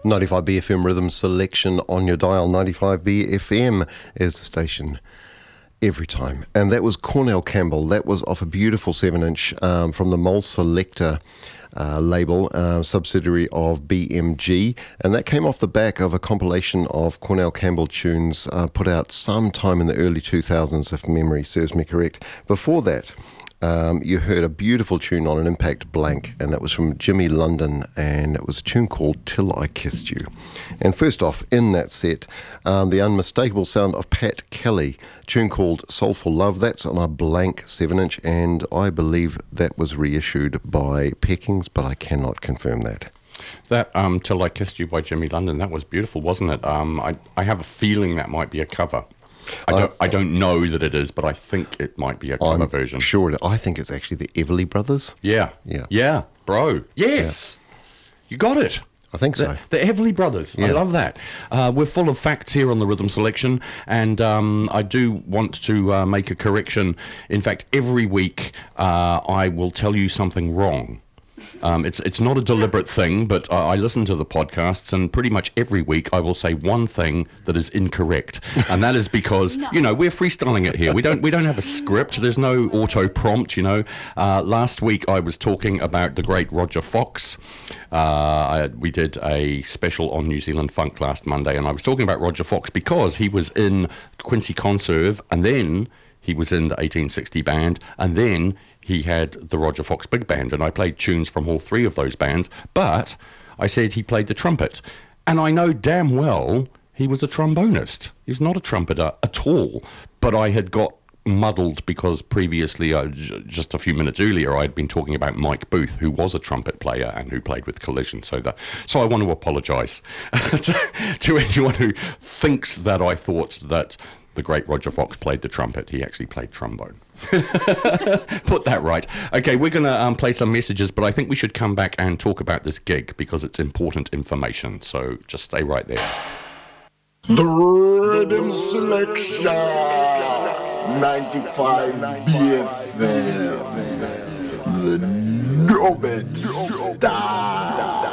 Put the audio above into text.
95BFM Rhythm Selection on your dial. 95BFM is the station every time. And that was Cornell Campbell. That was off a beautiful 7-inch from the Mole Selector label, subsidiary of BMG. And that came off the back of a compilation of Cornell Campbell tunes put out sometime in the early 2000s, if memory serves me correct. Before that, you heard a beautiful tune on an Impact Blank, and that was from Jimmy London, and it was a tune called Till I Kissed You. And first off, in that set, the unmistakable sound of Pat Kelly, a tune called Soulful Love. That's on a blank 7-inch, and I believe that was reissued by Peckings, but I cannot confirm that. That Till I Kissed You by Jimmy London, that was beautiful, wasn't it? I have a feeling that might be a cover. I don't know that it is, but I think it might be a cover version. Sure, I think it's actually the Everly Brothers. Yeah, bro. Yes, you got it. I think so. The Everly Brothers. Yeah. I love that. We're full of facts here on the Rhythm Selection, and I do want to make a correction. In fact, every week I will tell you something wrong. It's not a deliberate thing, but I listen to the podcasts, and pretty much every week I will say one thing that is incorrect, and that is because we're freestyling it here. We don't have a script. There's no auto prompt. Last week I was talking about the great Roger Fox. We did a special on New Zealand funk last Monday, and I was talking about Roger Fox because he was in Quincy Conserve, and then he was in the 1860 band, and then he had the Roger Fox Big Band, and I played tunes from all three of those bands, but I said he played the trumpet. And I know damn well he was a trombonist. He was not a trumpeter at all, but I had got muddled because previously, just a few minutes earlier, I had been talking about Mike Booth, who was a trumpet player and who played with Collision. So I want to apologise to anyone who thinks that I thought that the great Roger Fox played the trumpet. He actually played trombone. Put that right. Okay, we're going to play some messages, but I think we should come back and talk about this gig because it's important information. So just stay right there. The Rhythm Selection 95 BFM. The Nobit Star.